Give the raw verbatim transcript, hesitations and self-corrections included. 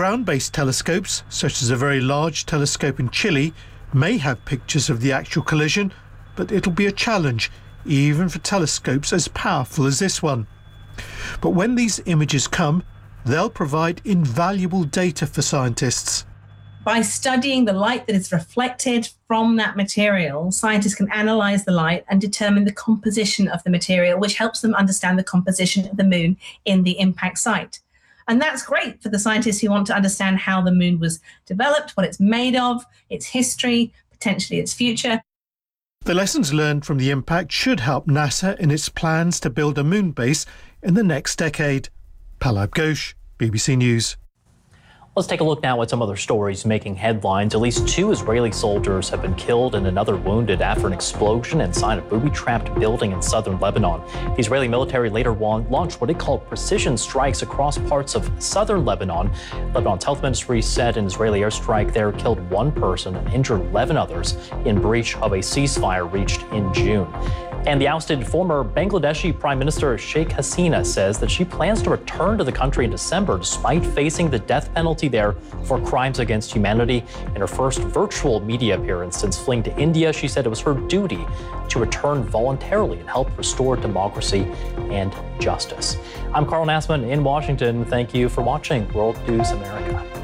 Ground-based telescopes, such as a very large telescope in Chile, may have pictures of the actual collision, but it'll be a challenge, even for telescopes as powerful as this one. But when these images come, they'll provide invaluable data for scientists. By studying the light that is reflected from that material, scientists can analyse the light and determine the composition of the material, which helps them understand the composition of the moon in the impact site. And that's great for the scientists who want to understand how the moon was developed, what it's made of, its history, potentially its future. The lessons learned from the impact should help NASA in its plans to build a moon base in the next decade. Palab Ghosh, B B C News. Let's take a look now at some other stories making headlines. At least two Israeli soldiers have been killed and another wounded after an explosion inside a booby-trapped building in southern Lebanon. The Israeli military later launched what it called precision strikes across parts of southern Lebanon. Lebanon's health ministry said an Israeli airstrike there killed one person and injured eleven others in breach of a ceasefire reached in June. And the ousted former Bangladeshi Prime Minister Sheikh Hasina says that she plans to return to the country in December despite facing the death penalty there for crimes against humanity. In her first virtual media appearance since fleeing to India, she said it was her duty to return voluntarily and help restore democracy and justice. I'm Carl Nassman in Washington. Thank you for watching World News America.